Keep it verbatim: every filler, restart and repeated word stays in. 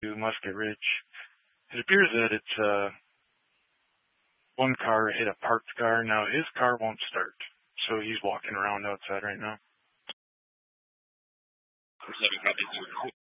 to Musket Ridge. It appears that it's uh, one car hit a parked car. Now his car won't start, so he's walking around outside right now.